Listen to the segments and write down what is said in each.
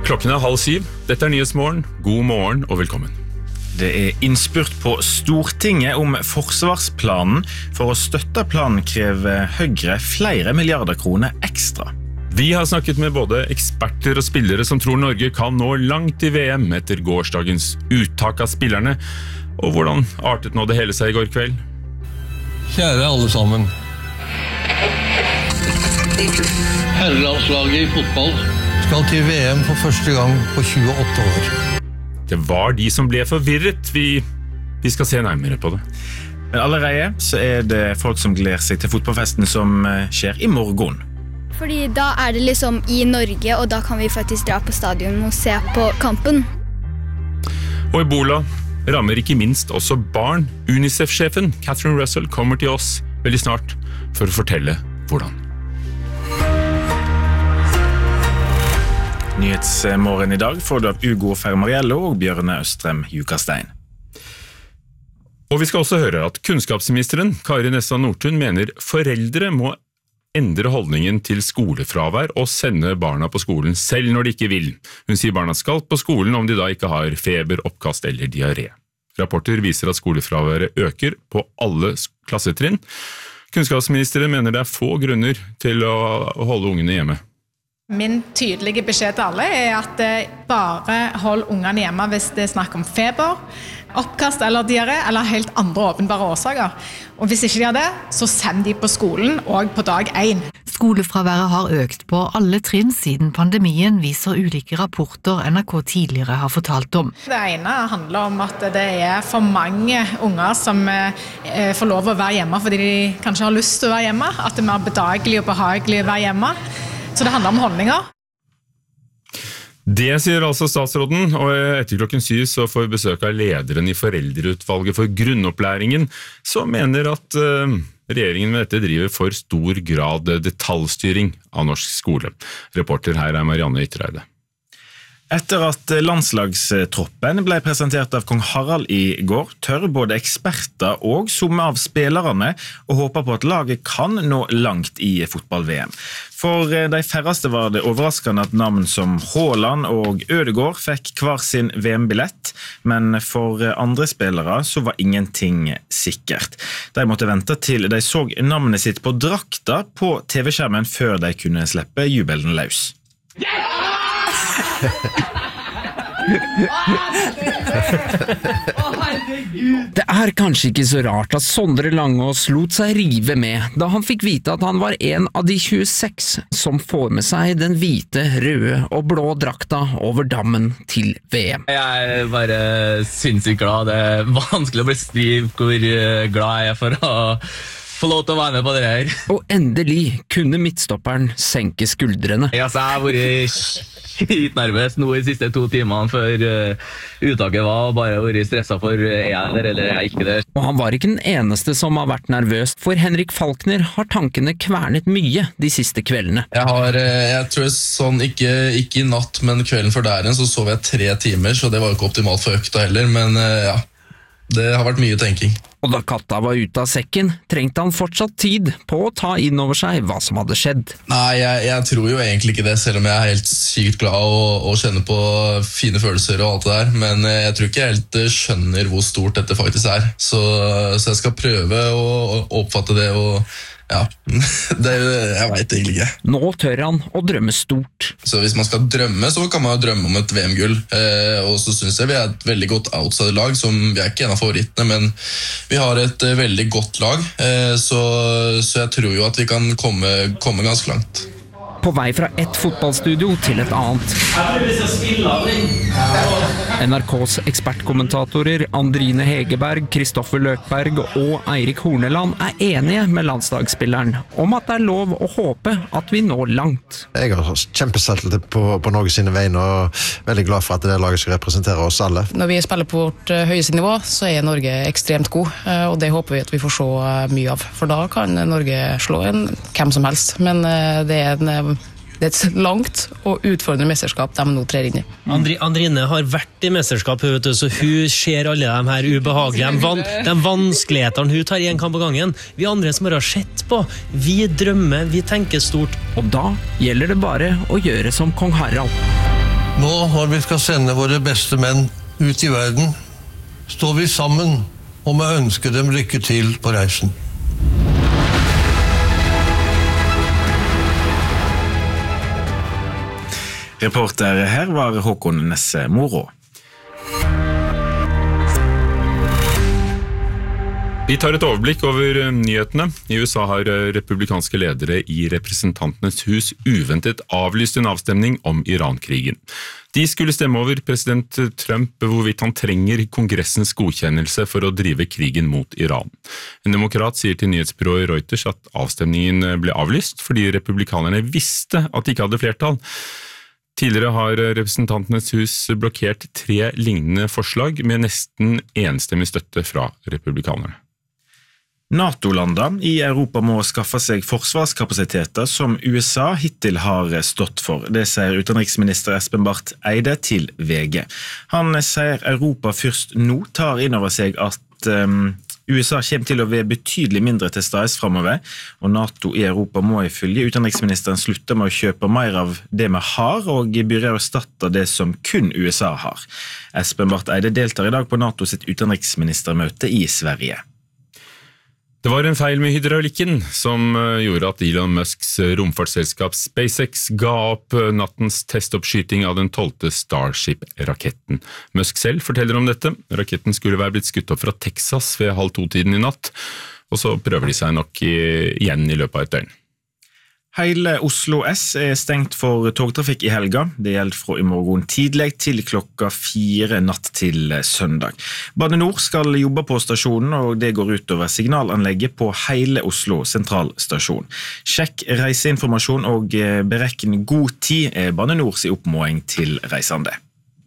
Klokken 6:30. Dette Nyhetsmorgen. God morgen og velkommen. Det innspurt på Stortinget om forsvarsplanen. For å støtte planen krever Høyre flere milliarder kroner ekstra. Vi har snakket med både eksperter og spillere som tror Norge kan nå langt i VM etter gårsdagens uttak av spillerne. Og hvordan artet nå det hele seg i går kveld? Kjære alle sammen. Herrelandslaget i fotball skal til VM for første gang på 28 år. Det var de som ble forvirret. Vi skal se nærmere på det. Men allerede så det folk som gleder seg til fotballfesten som skjer i morgen. Fordi da det liksom i Norge, og da kan vi faktisk dra på stadion og se på kampen. Og Ebola rammer ikke minst også barn. UNICEF-sjefen Catherine Russell kommer til oss veldig snart for å fortelle hvordan. Nyhetsmorgen i dag får du av Ugo Fermariello og Bjørne Østrem Jukastein. Og vi skal også høre at kunnskapsministeren Kari Nessa Nordtun mener foreldre må endre holdningen til skolefravær og sende barna på skolen selv når de ikke vil. Hun sier barna skal på skolen om de da ikke har feber, oppkast eller diaré. Rapporter viser at skolefraværet øker på alle klassetrinn. Kunnskapsministeren mener det få grunner til å holde ungene hjemme. Min tydelige beskjed til alle at bare hold ungene hjemme hvis det snakk om feber, oppkast eller diaré, eller helt andre åpenbare årsaker. Og hvis ikke de har det, så send de på skolen og på dag 1. Skolefraværet har økt på alle trinn siden pandemien, viser ulike rapporter NRK tidligere har fortalt om. Det ene handler om at det for mange unger som får lov å være hjemme fordi de kanskje har lyst til å være hjemme, at det mer bedagelig og behagelig å være hjemme. Så det handler om holdninger. Det sier altså statsråden, og etter klokken 7 så får vi besøk av lederen i foreldreutvalget for grunnopplæringen, som mener at regjeringen med dette driver for stor grad detaljstyring av norsk skole. Reporter her Marianne Ytreide. Etter at landslagstroppen ble presentert av kong Harald i går, tør både eksperter og somme av spillerne og håper på at laget kan nå langt i fotball-VM. For de færreste var det overraskende at navn som Haaland og Ødegaard fikk hver sin VM-billett, men for andre spillere så var ingenting sikkert. De måtte vente til de så navnet sitt på drakta på TV-skjermen før de kunne slippe jubelen løs. Det kanskje ikke så rart at Sondre Langås lot seg rive med da han fikk vite at han var en av de 26 som får med seg den hvite, røde og blå drakta over dammen til VM. Jeg bare sinnssykt glad. Det vanskelig å beskrive hvor glad jeg for å få lov til å være med på det her. Og endelig kunne midtstopperen senke skuldrene. Jeg har vært skitnervøs nå de siste 2 timene før uttaket var, og bare vært stresset for jeg der eller jeg ikke der. Og han var ikke den eneste som har vært nervøs, for Henrik Falkner har tankene kvernet mye de siste kveldene. Jeg tror sånn, ikke i natt, men kvelden før der så sov jeg 3 timer, så det var jo ikke optimalt for økta heller, men ja, det har vært mye tenking. Og da katta var ute av sekken, trengte han fortsatt tid på å ta inn over seg hva som hadde skjedd. Nei, jeg tror jo egentlig ikke det, selv om jeg helt sykt glad og kjenner på fine følelser og alt det der, men jeg tror ikke jeg helt skjønner hvor stort dette faktisk så jeg skal prøve å oppfatte det og ja, jeg vet egentlig ikke. Nå tør han å drømme stort. Så hvis man skal drømme, så kan man jo drømme om et VM-gull. Og så synes jeg vi et veldig godt outsider-lag, som vi ikke en av favorittene, men vi har et veldig godt lag, så jeg tror jo at vi kan komme ganske langt. På vei fra et fotballstudio til et annet. NRKs ekspertkommentatorer Andrine Hegerberg, Kristoffer Løkberg og Eirik Horneland enige med landslagsspilleren om at det lov å håpe at vi når langt. Jeg har kjempeseltet på Norge sine vegne og veldig glad for at det laget skal representere oss alle. Når vi spiller på vårt høyeste nivå, så Norge ekstremt god, og det håper vi at vi får se mye av. For da kan Norge slå hvem som helst, men det Det et langt og utfordrende mesterskap de nå trer inn i. Andrine har vært i mesterskap, så hun ser alle de her ubehagelige, de vanskelighetene hun tar i en kamp på gangen. Vi andre som bare har sett på, vi drømmer, vi tenker stort. Og da gjelder det bare å gjøre som kong Harald. Nå når vi skal sende våre beste menn ut I verden, står vi sammen om å ønske dem lykke til på reisen. Reporter her var Håkon Nesse Moro. Vi tar et overblikk over nyhetene. I USA har republikanske ledere I representantenes hus uventet avlyst en avstemning om Iran-krigen. De skulle stemme over president Trump hvorvidt han trenger kongressens godkjennelse for å drive krigen mot Iran. En demokrat sier til nyhetsbyrået Reuters at avstemningen ble avlyst fordi republikanerne visste at de ikke hadde flertall. Tidligere har representantenes hus blokkert 3 lignende forslag med nesten enstemmig støtte fra republikanerne. NATO-landene I Europa må skaffe seg forsvarskapasiteter som USA hittil har stått for. Det sier utenriksminister Espen Barth Eide til VG. Han sier Europa først nå tar inn over seg at USA kommer til å være betydelig mindre til stede fremover, og NATO I Europa må ifølge utenriksministeren slutte med å kjøpe mer av det vi har, og begynne å erstatte det som kun USA har. Espen Barth Eide deltar I dag på NATO sitt utenriksministermøte I Sverige. Det var en feil med hydraulikken som gjorde at Elon Musks romfartsselskap SpaceX ga opp nattens testoppskyting av den 12. Starship-raketten. Musk selv forteller om dette. Raketten skulle være blitt skutt opp fra Texas ved 1:30 I natt, og så prøver de seg nok igjen I løpet av et døgn. Hele Oslo S stengt for togtrafikk I helga. Det gjelder fra I morgen tidlig til klokka 4 natt til søndag. Bane Nor skal jobbe på stasjonen, og det går ut over signalanlegget på hele Oslo sentralstasjon. Sjekk reiseinformasjon og berekn god tid Bane Nors oppmåling til reisende.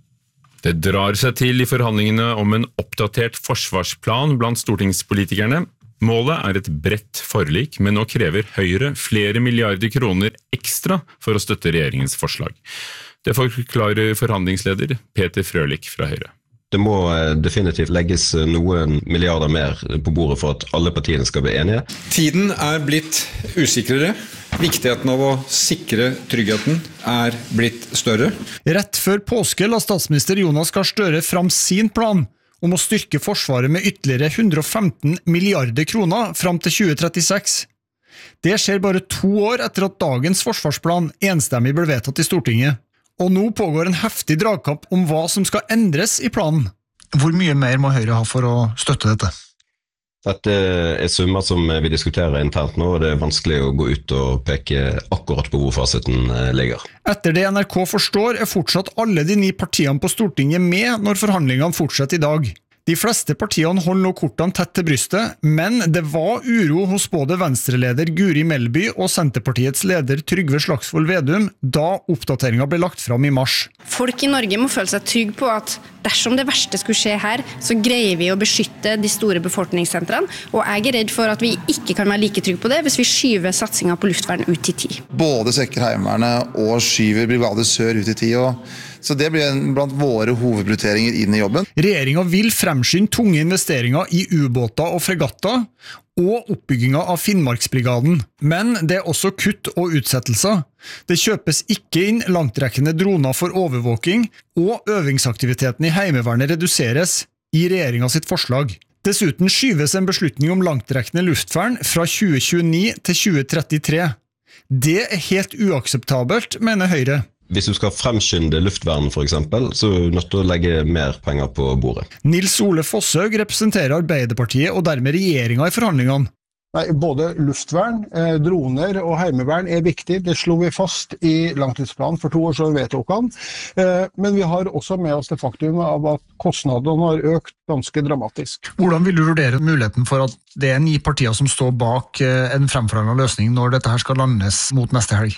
Det drar seg til I forhandlingene om en oppdatert forsvarsplan blant stortingspolitikerne. Målet et bredt forlik, men nå krever Høyre flere milliarder kroner ekstra for å støtte regjeringens forslag. Det forklarer forhandlingsleder Peter Frølich fra Høyre. Det må definitivt legges noen milliarder mer på bordet for at alle partiene skal bli enige. Tiden blitt usikrere. Viktigheten av å sikre tryggheten blitt større. Rett før påske la statsminister Jonas Gahr Støre fram sin plan om å styrke forsvaret med ytterligere 115 milliarder kroner fram til 2036. Det skjer bare 2 år etter at dagens forsvarsplan enstemmig ble vedtatt I Stortinget. Og nå pågår en heftig dragkamp om hva som skal endres I planen. Hvor mye mer må Høyre ha for å støtte dette? Dette summer som vi diskuterer internt nå, og det vanskelig å gå ut og peke akkurat på hvor fasiten ligger. Etter det NRK forstår fortsatt alle de 9 partiene på Stortinget med når forhandlingene fortsetter I dag. De fleste partiene holder nå kortene tett til brystet, men det var uro hos både Venstre-leder Guri Melby og Senterpartiets leder Trygve Slagsvold Vedum da oppdateringen ble lagt fram I mars. Folk I Norge må føle seg trygg på at dersom det verste skulle skje her, så greier vi å beskytte de store befolkningssentrene, og jeg redd for at vi ikke kan være like trygg på det hvis vi skyver satsingen på luftvern ut I tid. Både svekker Heimevernet og skyver Brigade Sør ut I tid, så det blir blant våre hovedprioriteringer inn I jobben. Regjeringen vil fremskynde tunge investeringer I ubåter og fregatter, og oppbyggingen av Finnmarksbrigaden. Men det også kutt og utsettelser. Det kjøpes ikke inn langtrekkende droner for overvåking, og øvingsaktiviteten I Heimevernet reduseres I regjeringen sitt forslag. Dessuten skyves en beslutning om langtrekkende luftvern fra 2029 til 2033. Det helt uakseptabelt, mener Høyre. Hvis du skal fremskynde luftvern for eksempel, så er du nødt til å legge mer penger på bordet. Nils Ole Fosshaug representerer Arbeiderpartiet og dermed regjeringen I forhandlingene. Nei, både luftvern, droner og heimevern viktig. Det slo vi fast I langtidsplanen for 2 år siden vedtok han. Men vi har også med oss det faktum av at kostnadene har økt ganske dramatisk. Hvordan vil du vurdere muligheten for at det 9 partier som står bak en fremforhandlet løsning når dette her skal landes mot neste helg?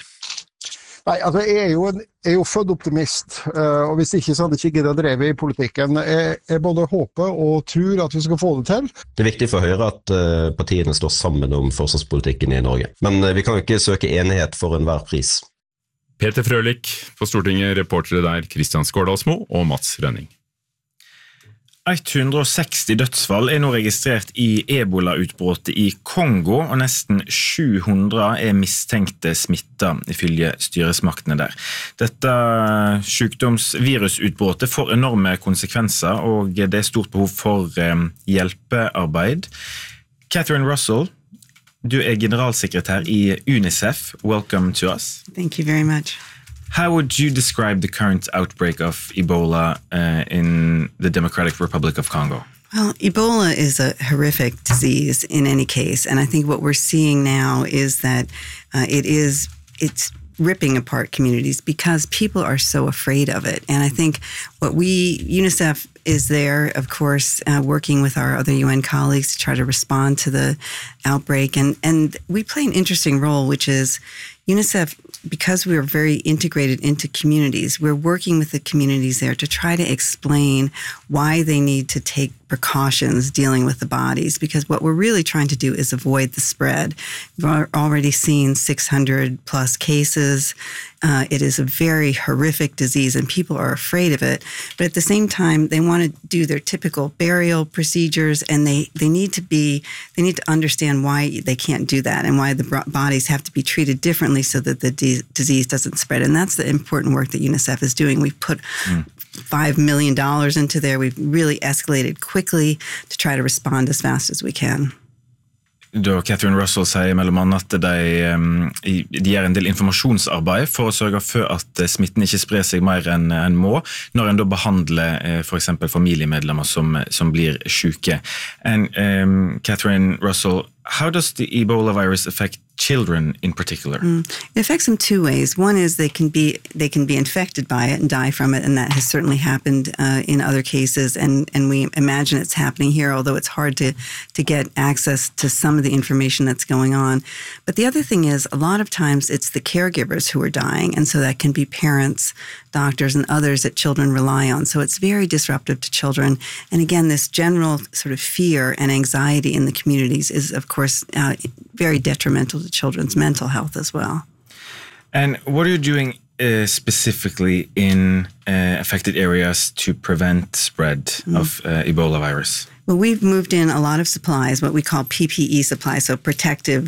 Nei, altså jeg jo født optimist, og hvis ikke så hadde jeg ikke giddet å dreve I politikken. Jeg både håper og tror at vi skal få det til. Det viktig for Høyre at partiene står sammen om forsvarspolitikken I Norge. Men vi kan jo ikke søke enighet for enhver pris. Peter Frølich på Stortinget, reportere der Kristian Skårdalsmo og Mats Rønning. 160 dødsfall nå registrert I Ebola-utbrottet I Kongo, og nesten 700 mistenkte smittet ifølge styresmaktene der. Dette sykdomsvirusutbrottet får enorme konsekvenser, og det stort behov for hjelpearbeid. Catherine Russell, du generalsekretær I UNICEF. Welcome to us. Thank you very much. How would you describe the current outbreak of Ebola in the Democratic Republic of Congo? Well, Ebola is a horrific disease in any case, and I think what we're seeing now is that it's ripping apart communities because people are so afraid of it. And I think UNICEF is there, of course, working with our other UN colleagues to try to respond to the outbreak. And we play an interesting role, which is UNICEF, because we are very integrated into communities, we're working with the communities there to try to explain why they need to take precautions dealing with the bodies, because what we're really trying to do is avoid the spread. We've already seen 600 plus cases. It is a very horrific disease and people are afraid of it. But at the same time, they want to do their typical burial procedures, and they need to understand why they can't do that and why the bodies have to be treated differently so that the disease doesn't spread. And that's the important work that UNICEF is doing. We've put $5 million into there. We've really escalated quickly to try to respond as fast as we can. Da Catherine Russell sier mellom annet at de gjør en del informasjonsarbeid for å sørge for at smitten ikke sprer seg mer enn må, når en da behandler for eksempel familiemedlemmer som blir syke. And Catherine Russell, how does the Ebola virus affect children in particular? It affects them two ways. One is they can be infected by it and die from it, and that has certainly happened in other cases, and we imagine it's happening here, although it's hard to get access to some of the information that's going on. But the other thing is, a lot of times it's the caregivers who are dying, and so that can be parents, doctors, and others that children rely on. So it's very disruptive to children. And again, this general sort of fear and anxiety in the communities is, of course, very detrimental to children's mental health as well. And what are you doing specifically in affected areas to prevent spread of Ebola virus? Well, we've moved in a lot of supplies, what we call PPE supplies, so protective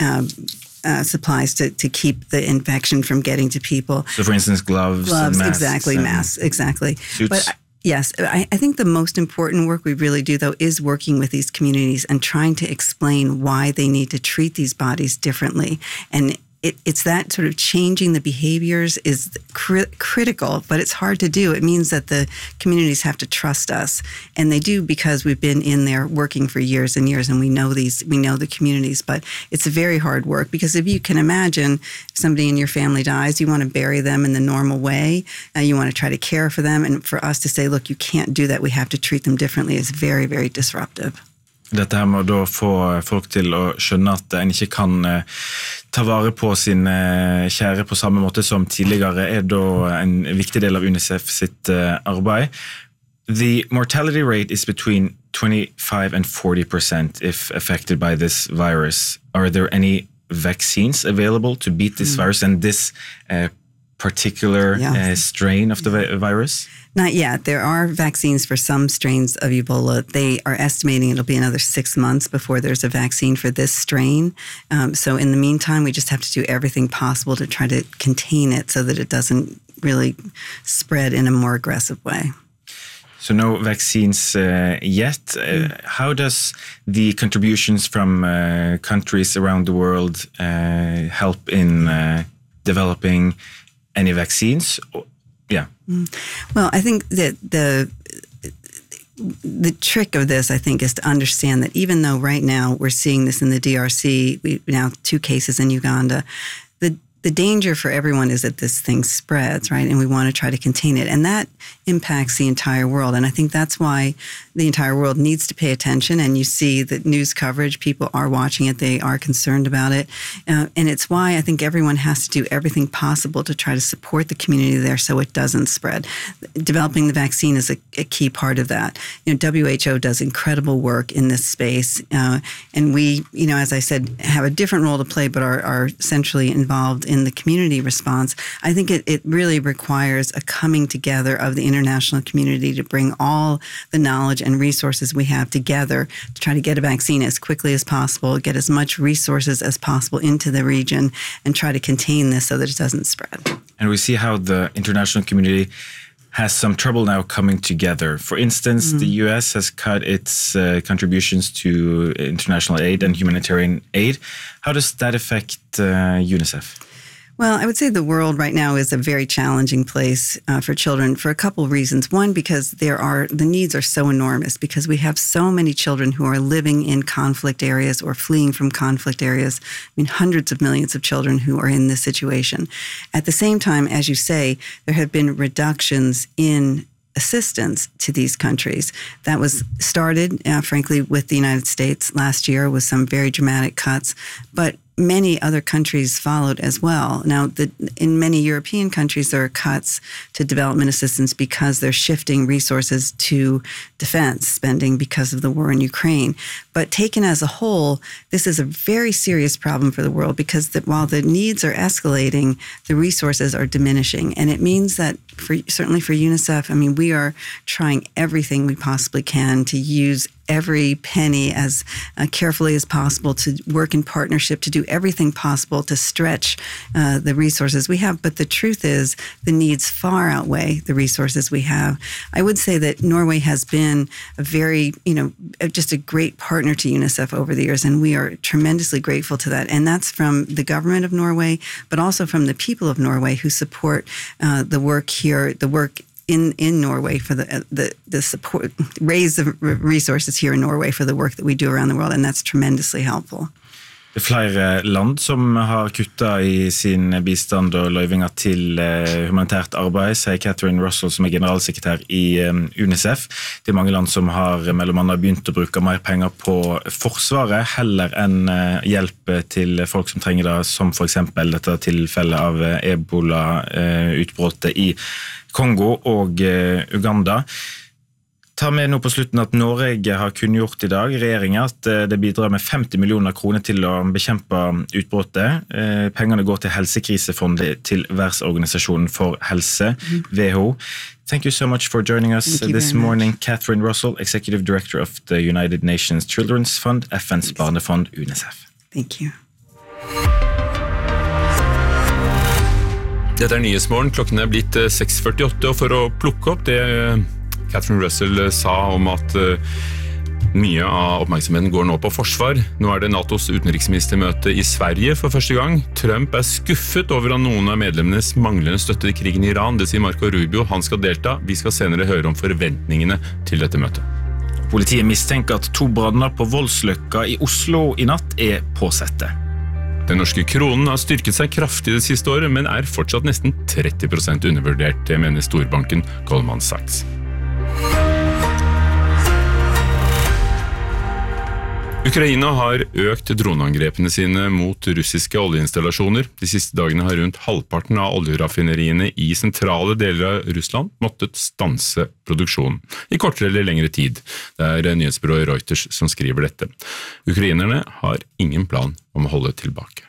supplies to keep the infection from getting to people. So, for instance, gloves and masks. Exactly, masks, exactly. Suits. But yes, I think the most important work we really do, though, is working with these communities and trying to explain why they need to treat these bodies differently. And it's that sort of changing the behaviors is critical, but it's hard to do. It means that the communities have to trust us, and they do because we've been in there working for years and years, and we know the communities. But it's a very hard work, because if you can imagine, if somebody in your family dies, you want to bury them in the normal way, you want to try to care for them, and for us to say, look, you can't do that, we have to treat them differently, is very, very disruptive. Dette her må da få folk til å skjønne at en ikke kan ta vare på sin kjære på samme måte som tidligere, da en viktig del av UNICEF sitt arbeid. The mortality rate is between 25% and 40% if affected by this virus. Are there any vaccines available to beat this virus and this particular strain of the virus? Not yet. There are vaccines for some strains of Ebola. They are estimating it'll be another 6 months before there's a vaccine for this strain. So in the meantime, we just have to do everything possible to try to contain it so that it doesn't really spread in a more aggressive way. So no vaccines yet. How does the contributions from countries around the world help in developing any vaccines? Yeah. Well, I think that the trick of this, I think, is to understand that even though right now we're seeing this in the DRC, we now 2 cases in Uganda, the danger for everyone is that this thing spreads, right? And we want to try to contain it. And that impacts the entire world. And I think that's why the entire world needs to pay attention. And you see the news coverage, people are watching it, they are concerned about it. And it's why I think everyone has to do everything possible to try to support the community there so it doesn't spread. Developing the vaccine is a key part of that. You know, WHO does incredible work in this space. And we, you know, as I said, have a different role to play, but are centrally involved in the community response. I think it really requires a coming together of the international community to bring all the knowledge and resources we have together to try to get a vaccine as quickly as possible, get as much resources as possible into the region, and try to contain this so that it doesn't spread. And we see how the international community has some trouble now coming together. For instance, the US has cut its contributions to international aid and humanitarian aid. How does that affect UNICEF? Well, I would say the world right now is a very challenging place for children for a couple of reasons. One, because the needs are so enormous, because we have so many children who are living in conflict areas or fleeing from conflict areas. I mean, hundreds of millions of children who are in this situation. At the same time, as you say, there have been reductions in assistance to these countries. That was started, frankly, with the United States last year with some very dramatic cuts, but many other countries followed as well. Now, in many European countries, there are cuts to development assistance because they're shifting resources to defense spending because of the war in Ukraine. But taken as a whole, this is a very serious problem for the world because while the needs are escalating, the resources are diminishing. And it means that, certainly for UNICEF, I mean, we are trying everything we possibly can to use every penny as carefully as possible, to work in partnership, to do everything possible to stretch the resources we have. But the truth is the needs far outweigh the resources we have. I would say that Norway has been a very, just a great partner to UNICEF over the years, and we are tremendously grateful to that. And that's from the government of Norway, but also from the people of Norway who support the work here, the work in Norway for the support, raise the resources here in Norway for the work that we do around the world, and that's tremendously helpful. Det flere land som har kuttet I sin bistand og løyvinger til humanitært arbeid, sier Catherine Russell, som generalsekretær I UNICEF. Det mange land som har mellom annet begynt å bruke mer penger på forsvaret, heller enn hjelp til folk som trenger det, som for eksempel dette tilfellet av Ebola-utbrottet I Kongo og Uganda. Ta med nå på slutten at Norge har kunngjort I dag, regjeringen, at det bidrar med 50 millioner kroner til å bekjempe utbrottet. Pengene går til helsekrisefondet til Verdensorganisasjonen for helse, WHO. Thank you so much for joining us this morning, Catherine Russell, Executive Director of the United Nations Children's Fund, FN's barnefond, UNICEF. Thank you. Dette Nyhetsmorgen, klokken blitt 6:48, og for å plukke opp det Catherine Russell sa om at mye av oppmerksomheten går nå på forsvar. Nå det NATOs utenriksministermøte I Sverige for første gang. Trump skuffet over at noen av medlemmenes manglende støtte til krigen I Iran. Det sier Marco Rubio, han skal delta. Vi skal senere høre om forventningene til dette møtet. Politiet mistenker at 2 branner på Voldsløkka I Oslo I natt påsette. Den norske kronen har styrket seg kraftig det siste året, men fortsatt nesten 30% undervurdert, det mener storbanken Goldman Sachs. Ukraina har økt droneangrepene sine mot russiske oljeinstallasjoner. De siste dagene har rundt halvparten av oljeraffineriene I sentrale deler av Russland måttet stanse produksjonen I kortere eller lengre tid. Det nyhetsbyrået Reuters som skriver dette. Ukrainerne har ingen plan om å holde tilbake.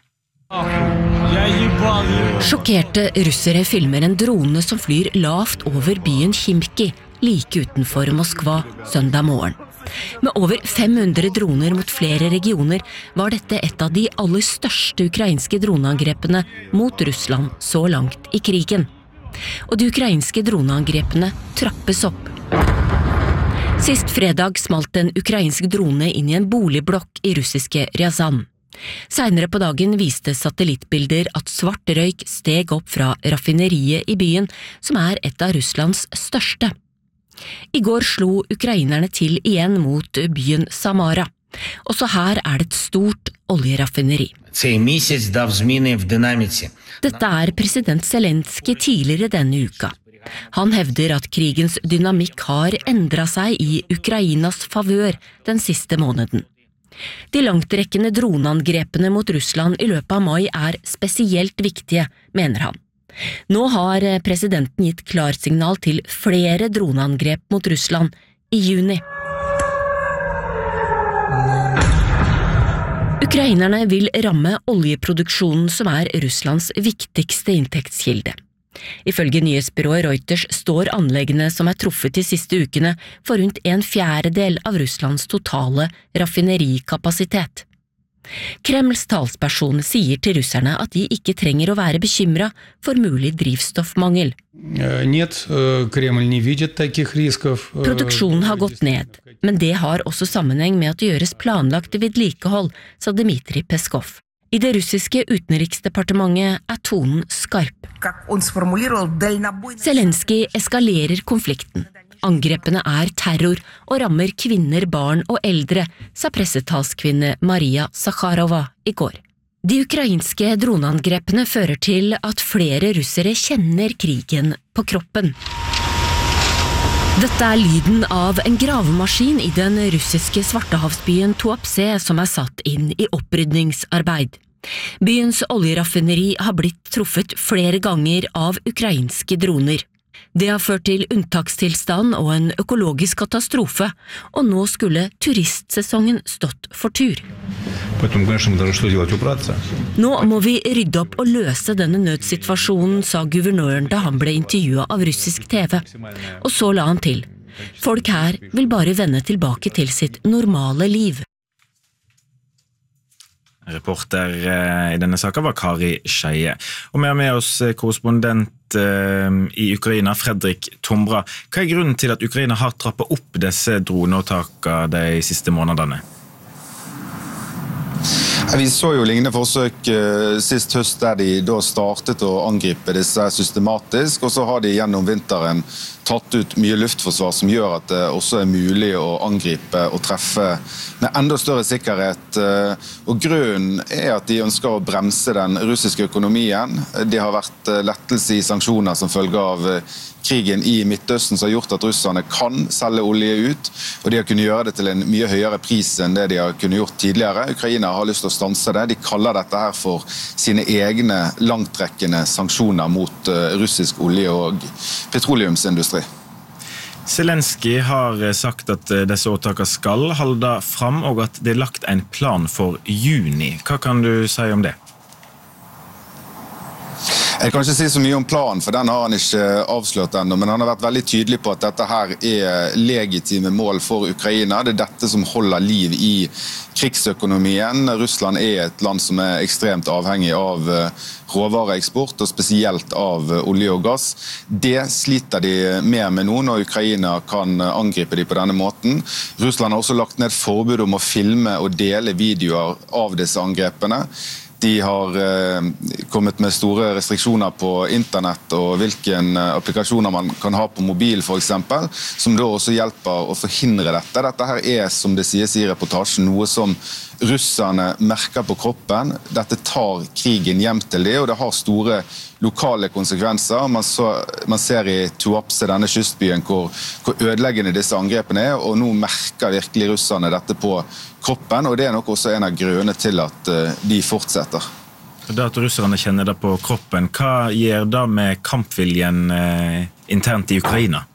Sjokkerte russere filmer en drone som flyr lavt over byen Khimki, like utenfor Moskva, søndag morgen. Med over 500 droner mot flere regioner var dette et av de aller største ukrainske droneangrepene mot Russland så langt I krigen. Og de ukrainske droneangrepene trappes opp. Sist fredag smalt en ukrainsk drone inn I en boligblokk I russiske Ryazan. Senere på dagen viste satellittbilder at svart røyk steg opp fra raffineriet I byen, som et av Russlands største. I går slo ukrainerne til igjen mot byen Samara. Også her det et stort oljeraffineri. Dette president Zelenskyj tidligere denne uka. Han hevder at krigens dynamikk har endret seg I Ukrainas favør den siste måneden. De langtrekkende droneangrepene mot Russland I løpet av mai spesielt viktige, mener han. Nå har presidenten gitt klarsignal til flere droneangrep mot Russland I juni. Ukrainerne vil ramme oljeproduksjonen som Russlands viktigste inntektskilde. Ifølge nyhetsbyrået Reuters står anleggene som truffet de siste ukene for rundt 1/4 av Russlands totale raffinerikapasitet. Kremls talsperson sier til russerne at de ikke trenger å være bekymret for mulig drivstoffmangel. Produksjonen har gått ned, men det har også sammenheng med at det gjøres planlagt vedlikehold, sa Dmitrij Peskov. I det russiske utenriksdepartementet tonen skarp. Zelenskyj eskalerer konflikten. Angrepene terror og rammer kvinner, barn og eldre, sa pressetalskvinne Maria Zakharova I går. De ukrainske droneangrepene fører til at flere russere kjenner krigen på kroppen. Dette lyden av en gravemaskin I den russiske svartehavsbyen Tuapse som satt inn I opprydningsarbeid. Byens oljeraffineri har blitt truffet flere ganger av ukrainske droner. Det har ført til unntakstilstand og en økologisk katastrofe, og nå skulle turistsesongen stått for tur. Nå må vi rydde opp og løse denne nødsituasjonen, sa guvernøren da han ble intervjuet av russisk TV. Og så la han til. Folk her vil bare vende tilbake til sitt normale liv. Reporter I denne saken var Kari Skeie. Og vi har med oss korrespondent I Ukraina, Fredrik Tombra. Hva grunnen til at Ukraina har trappet opp disse droneåtakene de siste månedene? Vi så jo lignende forsøk sist høst der de da startet å angripe disse systematisk, og så har de gjennom vinteren tatt ut mye luftforsvar som gjør at det også mulig å angripe og treffe med enda større sikkerhet. Og grunnen at de ønsker å bremse den russiske økonomien. Det har vært lettelse I sanksjoner som følge av krigen I Midtøsten som har gjort at russerne kan selge olje ut, og de har kunnet gjøre det til en mye høyere pris enn det de har kunnet gjort tidligere. Ukraina har lyst til å stanse det. De kaller dette her for sine egne langtrekkende sanksjoner mot russisk olje- og petroleumsindustri. Zelenskyj har sagt at disse åtakene skal holde fram, og at det lagt en plan for juni. Hva kan du si om det? Jeg kan ikke si så mye om planen, for den har han ikke avslørt ennå, men han har vært veldig tydelig på at dette her legitime mål for Ukraina. Det dette som holder liv I krigsøkonomien. Russland et land som ekstremt avhengig av råvareeksport, og spesielt av olje og gass. Det sliter de mer med nå når Ukraina kan angripe de på denne måten. Russland har også lagt ned forbud om å filme og dele videoer av disse angrepene. De har kommet med store restriksjoner på internett og hvilke applikasjoner man kan ha på mobil for eksempel, som da også hjelper å forhindre dette. Dette her som det sies I reportasjen, noe som russerne merker på kroppen. Dette tar krigen hjem til det, og det har store lokale konsekvenser. Man ser I Tuapse, denne kystbyen, hvor ødeleggende disse angrepene og nå merker virkelig russerne dette på kroppen, og det nok også en av grunnene til at de fortsetter. Da at russerne kjenner det på kroppen, hva gjør det med kampviljen internt I Ukraina?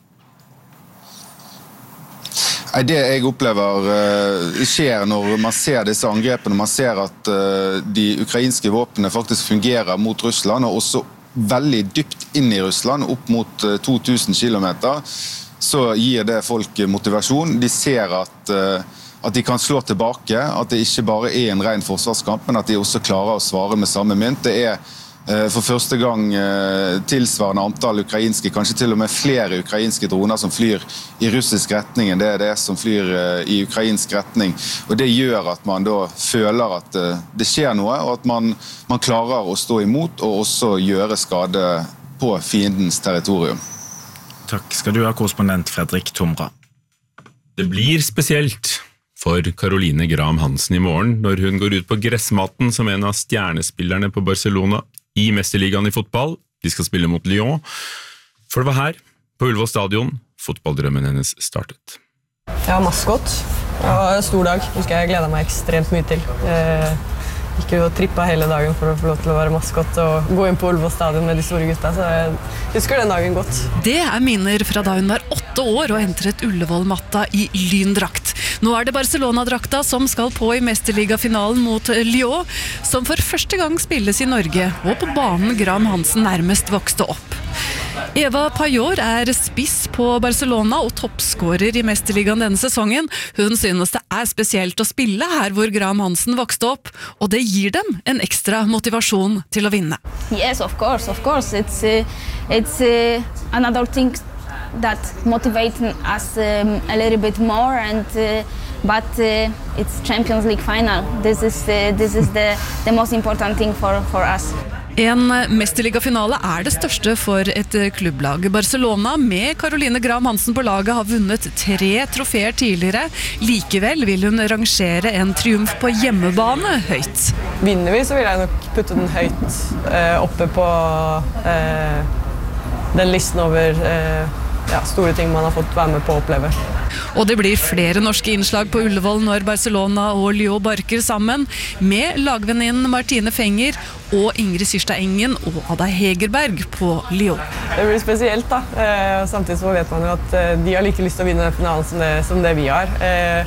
Det jeg opplever skjer når man ser disse angrepene, man ser at de ukrainske våpnene faktisk fungerer mot Russland, og også veldig dypt inn I Russland, opp mot 2000 kilometer, så gir det folk motivasjon. De ser at de kan slå tilbake, at det ikke bare en ren forsvarskamp, men at de også klarer å svare med samme mynt. Det for første gang tilsvarende antall ukrainske, kanskje til og med flere ukrainske droner som flyr I russisk retning enn det som flyr I ukrainsk retning. Og det gjør at man da føler at det skjer noe, og at man klarer å stå imot og også gjøre skade på fiendens territorium. Takk skal du ha, korrespondent Fredrik Tombra. Det blir spesielt for Caroline Graham Hansen I morgen når hun går ut på gressmaten som en av stjernespillerne på Barcelona I Mesterligaen I fotball. De skal spille mot Lyon. For det var her, på Ullevål stadion, fotballdrømmen hennes startet. Jeg var maskot. Det var en stor dag. Jeg gledet meg ekstremt mye til. Gikk jo og trippet hele dagen for å få lov til å være maskot og gå inn på Ullevål stadion med de store gutta, så jeg husker den dagen godt. Det minner fra da hun var 8 år og entret Ullevål-matta I lyndrakt. Nå det Barcelona-drakta som skal på I mesterligafinalen mot Lyon, som for første gang spilles I Norge, og på banen Graham Hansen nærmest vokste opp. Eva Pajor spiss på Barcelona og toppskårer I mesterligaen denne sesongen. Hun synes det spesielt å spille her hvor Graham Hansen vokste opp, og det gir dem en ekstra motivasjon til å vinne. Yes, of course. It's another thing that motivates us a little bit more, but it's Champions League final. This is the most important thing for us. En mesterligafinale det største for et klubblag. Barcelona med Caroline Graham Hansen på laget har vunnet 3 troféer tidligere. Likevel vil hun rangere en triumf på hjemmebane høyt. Vinner vi, så vil jeg nok putte den høyt oppe på den listen over store ting man har fått være med på å oppleve. Og det blir flere norske innslag på Ullevål når Barcelona og Lyon barker sammen, med lagvenninnen Martine Fenger og Ingrid Syrstad Engen og Ada Hegerberg på Lyon. Det blir spesielt da, samtidig så vet man jo at de har like lyst til å vinne finalen som det vi har.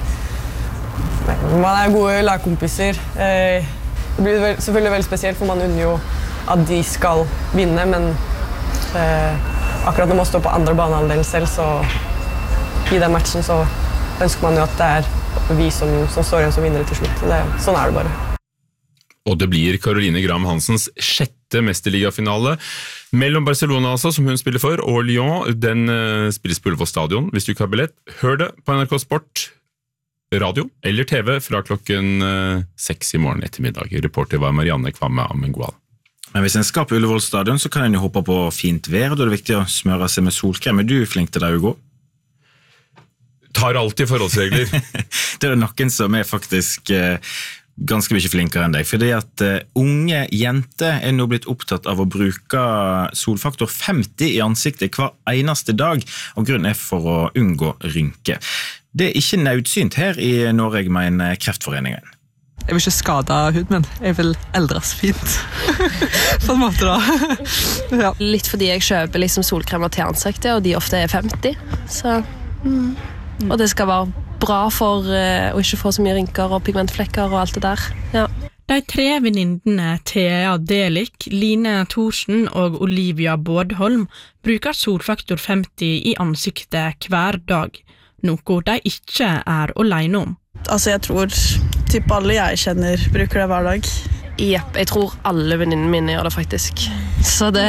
Man gode lagkompiser. Det blir selvfølgelig veldig spesielt, for man unner jo at de skal vinne, men akkurat når man står på andre banehalvdelen selv, så I den matchen så ønsker man jo at det vi som står igjen som vinnere til slutt. Sånn det bare. Og det blir Caroline Graham Hansens 6. mesterligafinale mellom Barcelona altså, som hun spiller for, og Lyon. Den spilles på Ullevål stadion. Hvis du ikke har billett, hør det på NRK Sport, radio eller TV fra klokken 6 I morgen ettermiddag. Reporter var Marianne Kvamme Amengual. Men hvis en skal på Ullevål stadion, så kan en jo håpe på fint vær, og da det viktig å smøre seg med solkrem. Du flink til det, Hugo? Tar alltid forholdsregler. Det noen som faktisk ganske mye flinkere enn deg, fordi at unge jenter nå blitt opptatt av å bruke solfaktor 50 I ansiktet hver eneste dag, og grunnen for å unngå rynke. Det ikke nødsynt her I Norge, mener Kreftforeningen. Jeg vil ikke skade huden min, jeg vil eldres fint. På en måte da. Ja. Litt fordi jeg kjøper liksom solkremer til ansiktet, og de ofte 50. Så, og det skal være bra for å ikke få så mye rynker og pigmentflekker og alt det der. Ja. De 3 venninnene Thea Delik, Line Thorsen og Olivia Bårdholm bruker solfaktor 50 I ansiktet hver dag, noe de ikke alene om. Altså jeg tror typ alle jeg kjenner bruker det hver dag. Jepp, jeg tror alle venninnene mine gjør det faktisk. Så det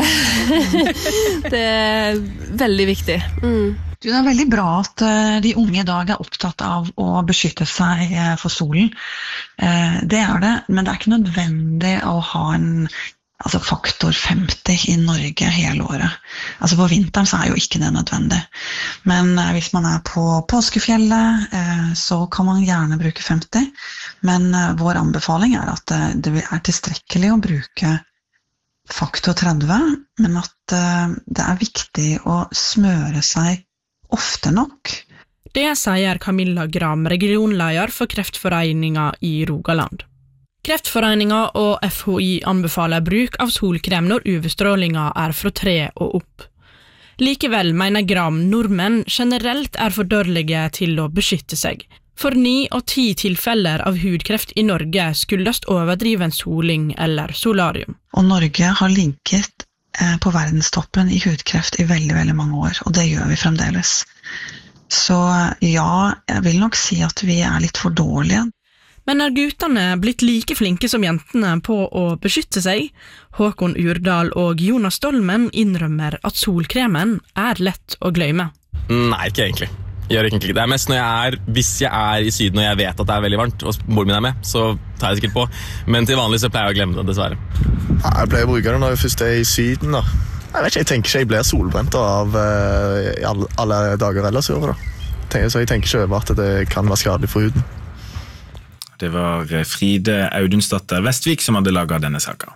veldig viktig. Det veldig bra at de unge I dag opptatt av å beskytte seg for solen. Det det, men det ikke nødvendig å ha en faktor 50 I Norge hele året. På vinteren så jo ikke det nødvendig. Men hvis man på påskefjellet, så kan man gjerne bruke 50. Men vår anbefaling at det tilstrekkelig å bruke faktor 30, men at det viktig å smøre seg ofte nok. Det sier Camilla Gram, regionleder for Kreftforeningen I Rogaland. Kreftforeningen og FHI anbefaler bruk av solkrem når UV-strålinga fra 3 og opp. Likevel mener Gram nordmenn generelt for dårlige til å beskytte seg. For 9 av 10 tilfeller av hudkreft I Norge skyldes overdriven soling eller solarium. Og Norge har ligget på verdenstoppen I hudkreft I veldig, veldig mange år, og det gjør vi fremdeles. Så ja, jeg vil nok si at vi litt for dårlige. Men guttene blitt like flinke som jentene på å beskytte seg? Håkon Urdal og Jonas Dolmen innrømmer at solkremen lett å glemme. Nei, ikke egentlig. Jeg gjør egentlig ikke. Det mest hvis jeg I Syden og jeg vet at det veldig varmt, og moren min med, så tar jeg sikkert på. Men til vanlig så pleier jeg å glemme det, dessverre. Ja, jeg pleier å bruke det når jeg først I Syden, da. Jeg vet ikke, jeg tenker ikke jeg blir solbrent av alle dager ellers I året, da. Så jeg tenker ikke over at det kan være skadelig for huden. Det var Fride Audunsdatter Vestvik som hadde laget denne saken.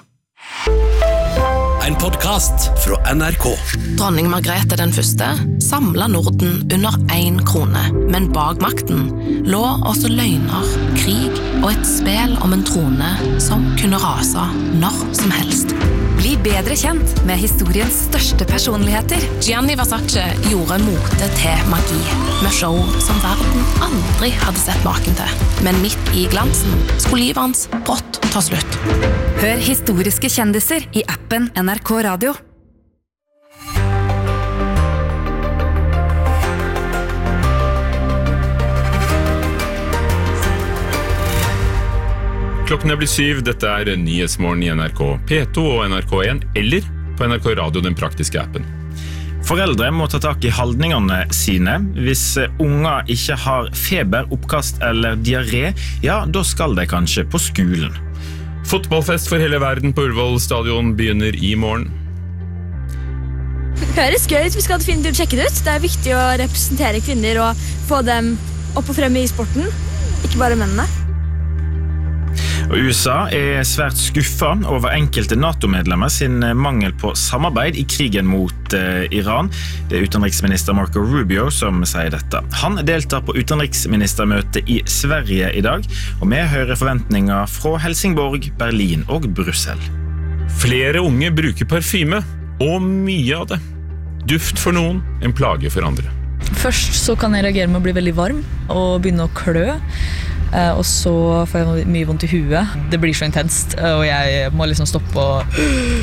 En podcast fra NRK. Dronning Margrethe den første samlet Norden under 1 krone, men bak makten lå også løgner, krig og et spel om en trone som kunne rase når som helst. Bli bedre kjent med historiens største personligheter. Gianni Versace gjorde mote til magi, med show som verden aldri hadde sett maken til. Men midt i glansen skulle livet hans brått ta slutt. Hør historiske kjendiser i appen NRK Radio. Klokken blitt 7, dette Nyhetsmorgen i NRK P2 og NRK1, eller på NRK Radio, den praktiske appen. Foreldre må ta tak i holdningene sine. Hvis unger ikke har feber, oppkast eller diaré, ja, da skal de kanskje på skolen. Fotballfest for hele verden på Ullevål stadion begynner i morgen. Høres gøy ut, vi skal definitivt sjekke det ut. Det viktig å representere kvinner og få dem opp og frem i sporten, ikke bare mennene. Og USA svært skuffet over enkelte NATO-medlemmer sin mangel på samarbeid i krigen mot Iran. Det utenriksminister Marco Rubio som sier dette. Han deltar på utenriksministermøte i Sverige i dag, og vi hører forventninger fra Helsingborg, Berlin og Brussel. Flere unge bruker parfyme, og mye av det. Duft for noen, en plage for andre. Først så kan jeg reagere med å bli veldig varm og begynne å klø. Og så får jeg mye vondt i huet. Det blir så intenst, og jeg må liksom stoppe og...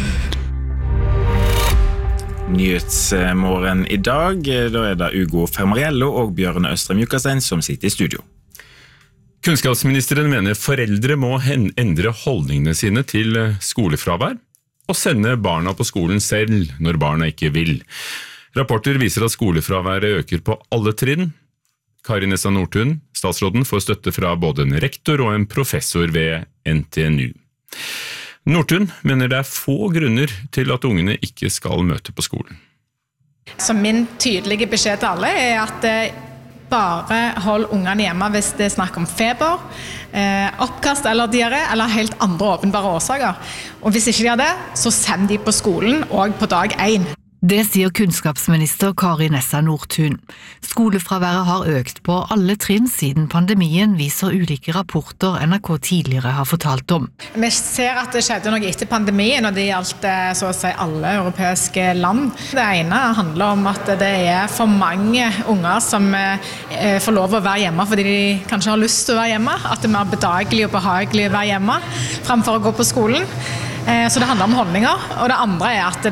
Nyhetsmorgen i dag, da det Ugo Fermariello og Bjørne Østrem Jukastein som sitter i studio. Kunnskapsministeren mener foreldre må endre holdningene sine til skolefravær, og sende barna på skolen selv når barna ikke vil. Rapporter viser at skolefraværet øker på alle trinn. Kari Nessa Nordtun, statsråden, får støtte fra både en rektor og en professor ved NTNU. Nordtun mener det få grunner til at ungene ikke skal møte på skolen. Så min tydelige beskjed til alle at bare hold ungene hjemme hvis det snakk om feber, oppkast eller diaré, eller helt andre åpenbare årsaker. Og hvis ikke de har det, så send de på skolen og på dag 1. Det sier kunnskapsminister Kari Nessa Nordtun. Skolefraværet har økt på alle trinn siden pandemien, viser ulike rapporter NRK tidligere har fortalt om. Vi ser at det skjedde noe etter pandemien, og det gjaldt så å si alle europeiske land. Det ene handler om at det for mange unger som får lov å være hjemme fordi de kanskje har lyst til å være hjemme, at det mer bedagelig og behagelig å være hjemme, fremfor å gå på skolen. Så det handler om holdninger, og det andre at